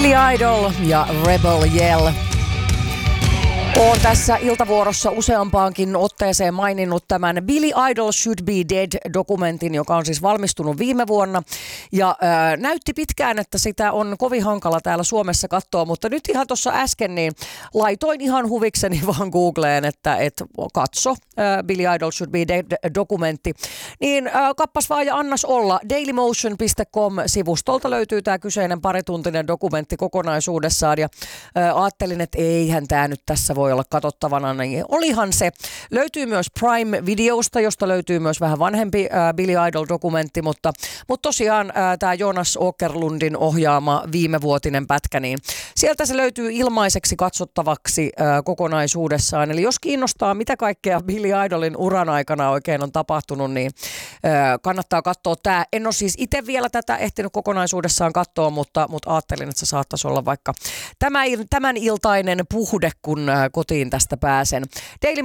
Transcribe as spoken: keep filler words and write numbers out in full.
Billy Idol ja Rebel Yell. Olen tässä iltavuorossa useampaankin otteeseen maininnut tämän Billy Idol Should Be Dead-dokumentin, joka on siis valmistunut viime vuonna. Ja ää, näytti pitkään, että sitä on kovin hankala täällä Suomessa katsoa, mutta nyt ihan tuossa äsken niin laitoin ihan huvikseni vaan Googleen, että et katso ää, Billy Idol Should Be Dead-dokumentti. Niin ää, kappas vaan ja annas olla. dailymotion piste com-sivustolta löytyy tämä kyseinen parituntinen dokumentti kokonaisuudessaan. Ja ää, ajattelin, että eihän tämä nyt tässä voi olla katsottavana, niin olihan se. Löytyy myös Prime-videosta, josta löytyy myös vähän vanhempi äh, Billy Idol-dokumentti, mutta, mutta tosiaan äh, tämä Jonas Åkerlundin ohjaama viimevuotinen pätkä, niin sieltä se löytyy ilmaiseksi katsottavaksi äh, kokonaisuudessaan. Eli jos kiinnostaa, mitä kaikkea Billy Idolin uran aikana oikein on tapahtunut, niin äh, kannattaa katsoa tämä. En ole siis itse vielä tätä ehtinyt kokonaisuudessaan katsoa, mutta, mutta ajattelin, että se saattaisi olla vaikka tämä, tämän iltainen puhde, kun äh, kotiin tästä pääsen. Daily